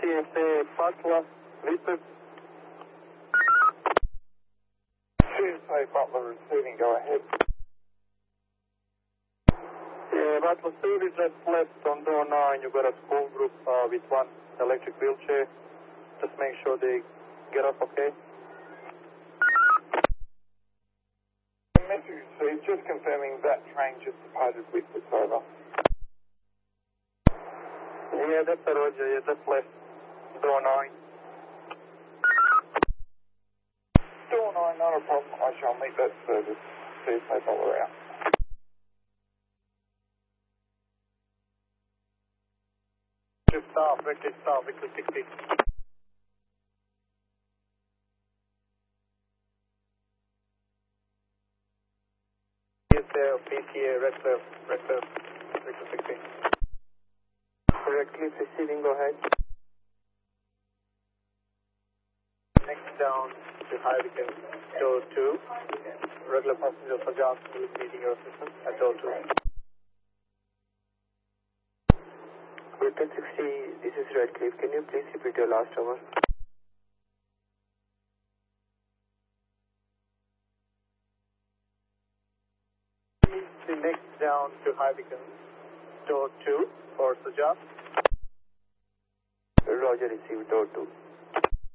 CSA Butler, Lisbon. CSA Butler receiving, go ahead. Yeah, Butler, service left on door 9. You got a school group with one electric wheelchair. Just make sure they get up, okay? Message received, just confirming that train just departed with us, over. Yeah, that's a Roger. Yeah, just left door 9. Door 9, not a problem. I shall meet that service. CSA Butler out. Just staff, Victor 60. CSA, PTA, Red Cliff, Victor 60. Red Cliff receiving, go ahead. Next down to Heineken, door 2. Regular passenger for Johnson will be meeting your assistant at door 2. Victor 60, this is Red Cliff. Can you please repeat your last hour? The next down to Heineken, door 2 for Sujat. Roger, receive door 2.